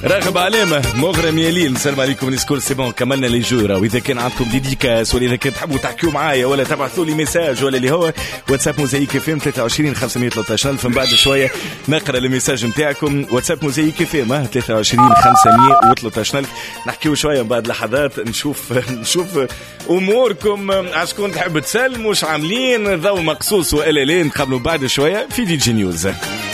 راغب علامة مغرم يا ليل، السلام عليكم الكل. سي بون كملنا لي جورا، واذا كان عندكم ديديكاس ولا اذا كنت تحبوا تحكيوا معايا ولا تبعثوا لي ميساج ولا اللي هو واتساب موزايك اف ام 23 513 ألف. من بعد شويه نقرا الميساج نتاعكم. واتساب موزايك اف ام 23 513 ألف. نحكيوا شويه من بعد لحظات، نشوف اموركم، عشكون تحب تسلموا، مش عاملين ضوء مقصوص والا لين. قبل بعد شويه في دي جي نيوز.